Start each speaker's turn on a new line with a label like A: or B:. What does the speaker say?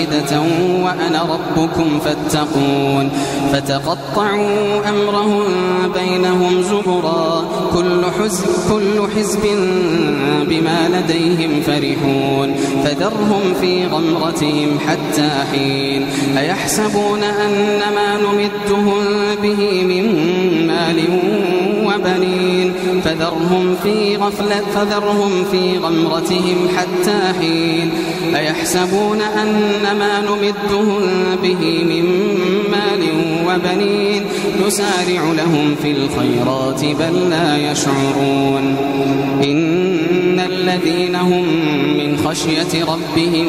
A: وأنا ربكم فاتقون فتقطعوا أمرهم بينهم زبرا كل حزب بما لديهم فرحون فذرهم في غمرتهم حتى حين أيحسبون أن ما نمدهم به من مال وبنين فذرهم في غمرتهم حتى حين أيحسبون أن ما نمدهم به من مال وبنين نسارع لهم في الخيرات بل لا يشعرون إن الذين هم من خشية ربهم